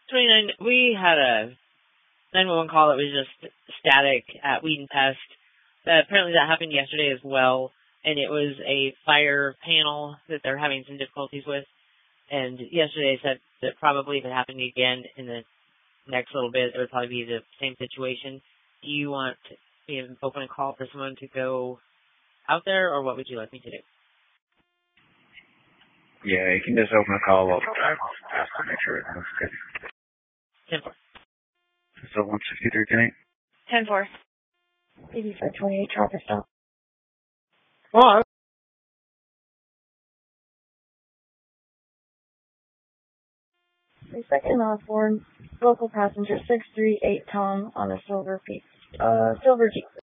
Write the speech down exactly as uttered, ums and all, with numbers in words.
twenty-nine, we had a nine one one call that was just static at Weed and Pest. Uh, apparently that happened yesterday as well, and it was a fire panel that they're having some difficulties with. And yesterday they said that probably if it happened again in the next little bit, it would probably be the same situation. Do you want me to open a call for someone to go out there, or what would you like me to do? Yeah, you can just open a call while I'm just to make sure everything's good. ten four. So one sixty-three, ten eight? ten four. eighty-five twenty-eight, traffic stop. Well, Second Osborne, local passenger six three eight Tom on a silver Jeep. Uh, silver Jeep.